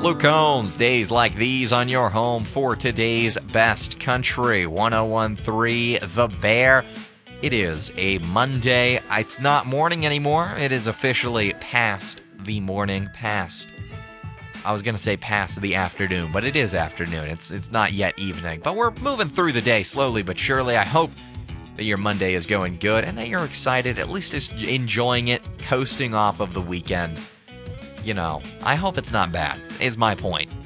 Luke Combs, days like these on your home for today's best country, 1013 The Bear. It is a Monday. It's not morning anymore. It is officially past the morning, past. I was going to say past the afternoon, but it is afternoon. It's not yet evening, but we're moving through the day slowly but surely. I hope that your Monday is going good and that you're excited, at least just enjoying it, coasting off of the weekend. You know, I hope it's not bad, is my point.